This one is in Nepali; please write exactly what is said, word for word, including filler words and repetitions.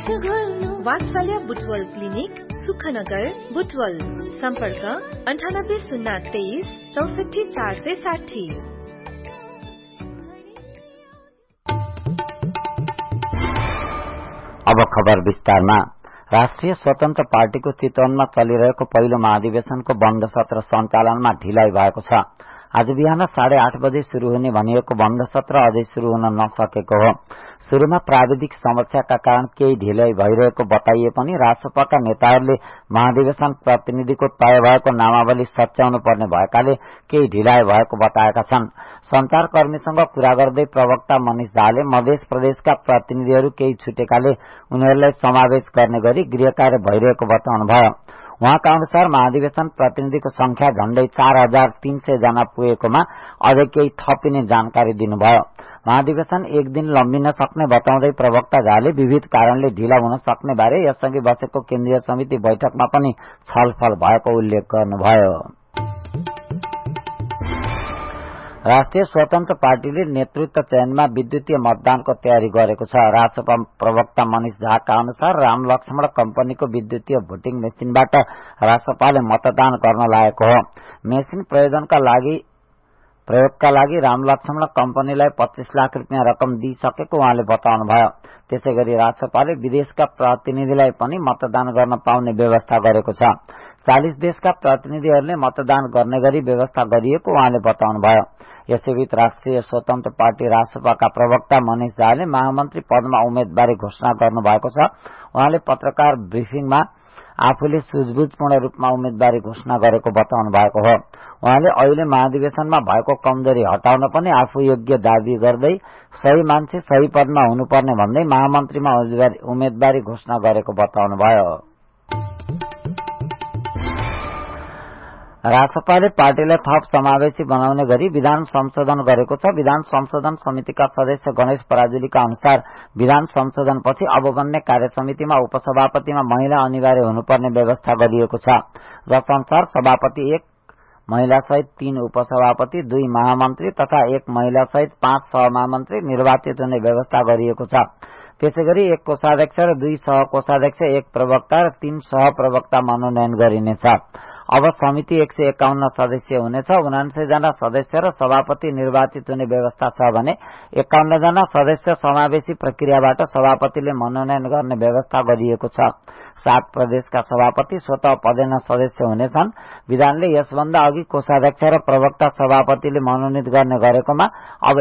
वात्सल्य बुटवल क्लिनिक सुखनगर बुटवल सम्पर्क अन्ठानब्बे शून्य तेइस चौसठी चार सय साठी। अब खबर विस्तारमा। राष्ट्रिय स्वतन्त्र पार्टीको चितवनमा चलिरहेको पहिलो महाधिवेशनको बन्द सत्र सञ्चालनमा ढिलाइ भएको छ। आज बिहान साढे आठ बजे शुरू हुने भनिएको बन्द सत्र अझै शुरू हुन नसकेको हो। शुरूमा प्राविधिक समस्याका कारण केही ढिलाइ भइरहेको बताइए पनि रासपाका नेताहरूले महाधिवेशन प्रतिनिधिको तय भएको नामावली सच्याउनु पर्ने भएकाले केही ढिलाइ भएको बताएका छन्। संचारकर्मीसँग कुरा गर्दै प्रवक्ता मनिष झाले मध्य प्रदेशका प्रतिनिधिहरू केही छुटेकाले उनीहरूलाई समावेश गर्ने गरी गृह कार्य भइरहेको बताउनुभयो। उहाँका अनुसार महाधिवेशन प्रतिनिधिको संख्या झण्डै चार हजार तीन सय जना पुगेकोमा अझै केही थपिने जानकारी दिनुभयो। महाधिवेशन एक दिन लम्बिन सक्ने बताउँदै प्रवक्ता झाले विविध कारणले ढिला हुन सक्ने बारे यसअघि बसेको केन्द्रीय समिति बैठकमा पनि छलफल भएको उल्लेख गर्नुभयो। राष्ट्रिय स्वतन्त्र पार्टीले नेतृत्व चयनमा विद्युतीय मतदानको तयारी गरेको छ। रासपा प्रवक्ता मनिष झाका अनुसार राम लक्ष्मण कम्पनीको विद्युतीय भोटिङ मेसिनबाट रासपाले मतदान गर्न लागेको हो। मेसिन प्रयोजनका लागि प्रयोगका लागि राम लक्ष्मण कम्पनीलाई पच्चीस लाख रुपियाँ रकम दिइसकेको उहाँले बताउनुभयो। त्यसै गरी रासपाले विदेशका प्रतिनिधिलाई पनि मतदान गर्न पाउने व्यवस्था गरेको छ। चालिस देशका प्रतिनिधिहरूले मतदान गर्ने गरी व्यवस्था गरिएको उहाँले बताउनुभयो। यसैबीच राष्ट्रिय स्वतन्त्र पार्टी रासपाका प्रवक्ता मनिष झाले महामन्त्री पदमा उम्मेदवारी घोषणा गर्नु भएको छ। उहाँले पत्रकार ब्रिफिङमा आफूले सुझबुझपूर्ण रूपमा उम्मेदवारी घोषणा गरेको बताउनु भएको हो। उहाँले अहिले महाधिवेशनमा भएको कमजोरी हटाउन पनि आफू योग्य दावी गर्दै सही मान्छे सही पदमा हुनुपर्ने भन्दै महामन्त्रीमा उम्मेदवारी घोषणा गरेको बताउनुभयो। रासपाले पार्टीलाई थप समावेशी बनाउने गरी विधान संशोधन गरेको छ। विधान संशोधन समितिका सदस्य गणेश पराजुलीका अनुसार विधान संशोधनपछि अब बन्ने कार्य समितिमा उपसभापतिमा महिला अनिवार्य हुनुपर्ने व्यवस्था गरिएको छ। जसअनुसार सभापति एक महिला सहित तीन उपसभापति दुई महामन्त्री तथा एक महिला सहित पाँच सहमहामन्त्री निर्वाचित हुने व्यवस्था गरिएको छ। त्यसै गरी एक कोषाध्यक्ष र दुई सहकोषाध्यक्ष एक प्रवक्ता र तीन सहप्रवक्ता मनोनयन गरिनेछ। अब समिति एक सय एकाउन्न सदस्य हुनेछ। उनान्सय जना सदस्य र सभापति निर्वाचित हुने व्यवस्था छ भने एकाउन्न जना सदस्य समावेशी प्रक्रियाबाट सभापतिले मनोनयन गर्ने व्यवस्था गरिएको छ। सात प्रदेशका सभापति स्वतः पदेन सदस्य हुनेछन्। विधानले यसभन्दा अघि कोषाध्यक्ष र प्रवक्ता सभापतिले मनोनित गर्ने गरेकोमा अब